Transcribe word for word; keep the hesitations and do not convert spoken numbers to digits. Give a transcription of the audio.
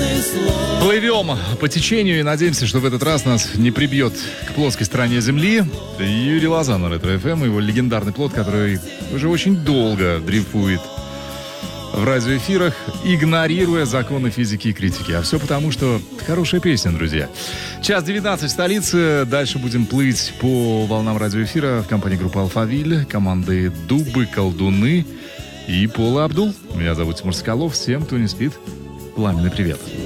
Плывем по течению и надеемся, что в этот раз нас не прибьет к плоской стороне Земли. Юрий Лоза на Ретро-эф эм, его легендарный плот, который уже очень долго дрейфует в радиоэфирах, игнорируя законы физики и критики. А все потому, что хорошая песня, друзья. Час девятнадцать в столице. Дальше будем плыть по волнам радиоэфира в компании группы «Алфавиль», команды «Дубы», «Колдуны» и Пола Абдул. Меня зовут Тимур Соколов. Всем, кто не спит, пламенный привет.